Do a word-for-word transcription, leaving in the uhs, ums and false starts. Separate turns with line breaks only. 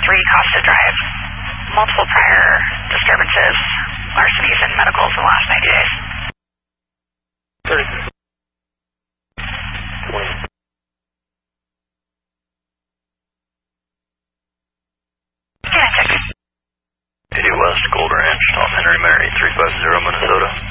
three Costa Drive. Multiple prior disturbances, larcenies, and medicals in the last ninety days.
thirty. twenty.
Yeah, check.
eighty West, Gold Ranch, Tom Henry Mary, three five zero, Minnesota.